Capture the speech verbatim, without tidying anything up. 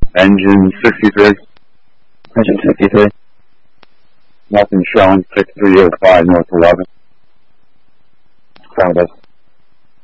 Engine sixty-three. Engine sixty-three. Nothing showing. six three oh five North eleven. Found us.